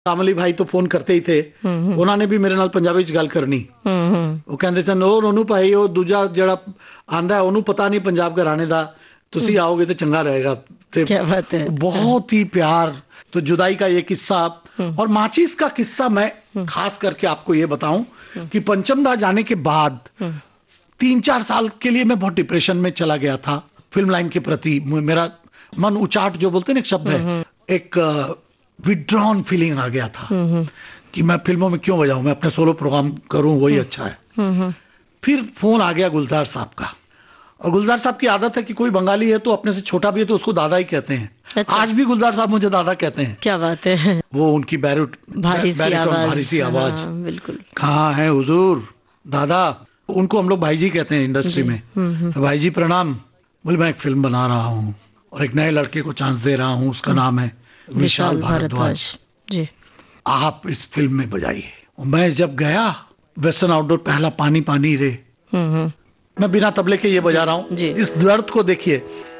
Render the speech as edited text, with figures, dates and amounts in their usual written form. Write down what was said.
Ramli भाई तो phone करते ही थे, उन्होंने भी मेरे नाल पंजाबी च गल करनी। वो कहते थे नो रोनू भाई वो दूजा जड़ा आंदा है ओनू पता नहीं पंजाब घराने दा, तुसी आओगे तो चंगा रहेगा। क्या बात है। बहुत ही प्यार। तो जुदाई का ये किस्सा और माचिस का किस्सा मैं खास करके आपको ये बताऊं कि पंचम दा जाने के बाद 3-4 साल के लिए मैं बहुत डिप्रेशन में चला गया था फिल्म लाइन के प्रति। मेरा मन उचाट जो बोलते हैं ना एक शब्द है, एक विड्रॉन फीलिंग आ गया था कि मैं फिल्मों में क्यों बजाऊं, मैं अपने सोलो प्रोग्राम करूं वही अच्छा है। फिर फोन आ गया गुलजार साहब का, और गुलजार साहब की आदत है कि कोई बंगाली है तो अपने से छोटा भी है तो उसको दादा ही कहते हैं। अच्छा। आज भी गुलजार साहब मुझे दादा कहते हैं। क्या बात है। वो उनकी भारी सी आवाज। हाँ, बिल्कुल। कहाँ है हुजूर दादा, उनको हम लोग भाई जी कहते हैं इंडस्ट्री में। तो भाई जी प्रणाम। बोले मैं एक फिल्म बना रहा हूँ और एक नए लड़के को चांस दे रहा हूँ, उसका नाम है विशाल भारद्वाज जी, आप इस फिल्म में बजाइए। मैं जब गया वेस्टर्न आउटडोर, पहला पानी पानी रे, मैं बिना तबले के ये बजा रहा हूँ। इस दर्द को देखिए।